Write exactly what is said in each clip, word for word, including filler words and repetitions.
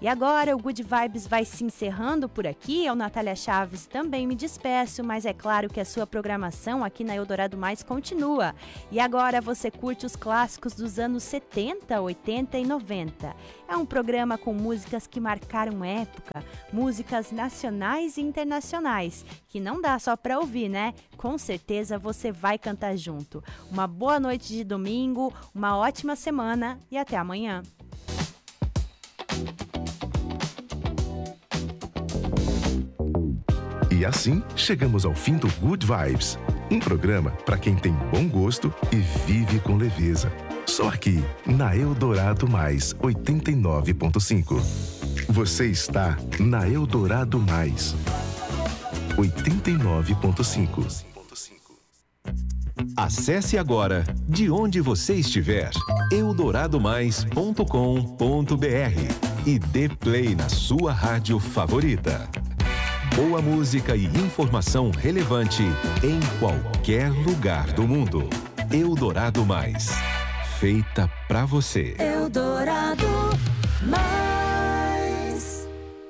E agora o Good Vibes vai se encerrando por aqui. Eu, Natália Chaves, também me despeço, mas é claro que a sua programação aqui na Eldorado Mais continua. E agora você curte os clássicos dos anos setenta, oitenta e noventa. É um programa com músicas que marcaram época, músicas nacionais e internacionais, que não dá só para ouvir, né? Com certeza você vai cantar junto. Uma boa noite de domingo, uma ótima semana e até amanhã. E assim chegamos ao fim do Good Vibes, um programa para quem tem bom gosto e vive com leveza. Só aqui na Eldorado Mais oitenta e nove ponto cinco. Você está na Eldorado Mais oitenta e nove ponto cinco. Acesse agora, de onde você estiver, eldorado mais ponto com ponto br e dê play na sua rádio favorita. Boa música e informação relevante em qualquer lugar do mundo. Eldorado Mais, feita pra você. Eldorado Mais.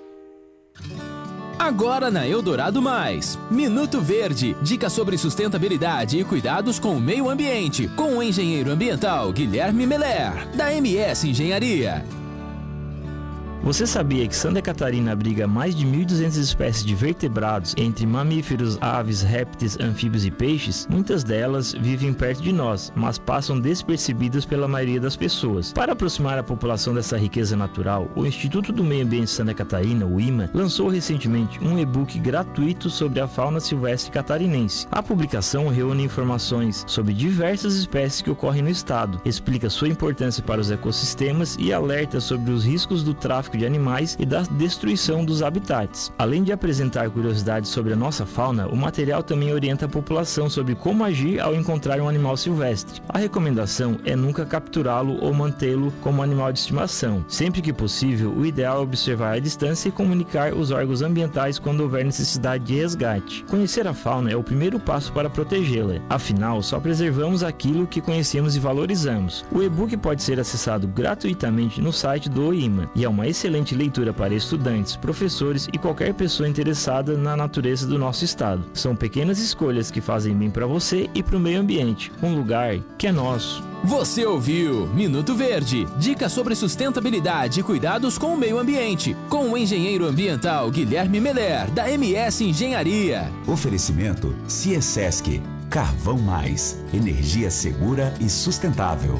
Agora na Eldorado Mais, Minuto Verde, dicas sobre sustentabilidade e cuidados com o meio ambiente, com o engenheiro ambiental Guilherme Meller, da M S Engenharia. Você sabia que Santa Catarina abriga mais de mil e duzentas espécies de vertebrados, entre mamíferos, aves, répteis, anfíbios e peixes? Muitas delas vivem perto de nós, mas passam despercebidas pela maioria das pessoas. Para aproximar a população dessa riqueza natural, o Instituto do Meio Ambiente de Santa Catarina, o I M A, lançou recentemente um e-book gratuito sobre a fauna silvestre catarinense. A publicação reúne informações sobre diversas espécies que ocorrem no estado, explica sua importância para os ecossistemas e alerta sobre os riscos do tráfico de animais e da destruição dos habitats. Além de apresentar curiosidades sobre a nossa fauna, o material também orienta a população sobre como agir ao encontrar um animal silvestre. A recomendação é nunca capturá-lo ou mantê-lo como animal de estimação. Sempre que possível, o ideal é observar a distância e comunicar os órgãos ambientais quando houver necessidade de resgate. Conhecer a fauna é o primeiro passo para protegê-la. Afinal, só preservamos aquilo que conhecemos e valorizamos. O e-book pode ser acessado gratuitamente no site do I M A e é uma excelente leitura para estudantes, professores e qualquer pessoa interessada na natureza do nosso estado. São pequenas escolhas que fazem bem para você e para o meio ambiente, um lugar que é nosso. Você ouviu Minuto Verde, dicas sobre sustentabilidade e cuidados com o meio ambiente, com o engenheiro ambiental Guilherme Meller, da M S Engenharia. Oferecimento Ciesesc, Carvão Mais, energia segura e sustentável.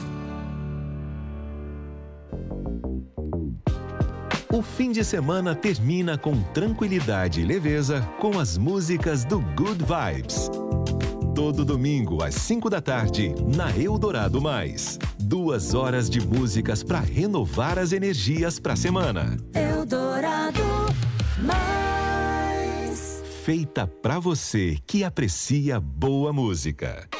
O fim de semana termina com tranquilidade e leveza com as músicas do Good Vibes. Todo domingo às cinco da tarde, na Eldorado Mais. Duas horas de músicas para renovar as energias para a semana. Eldorado Mais. Feita para você que aprecia boa música.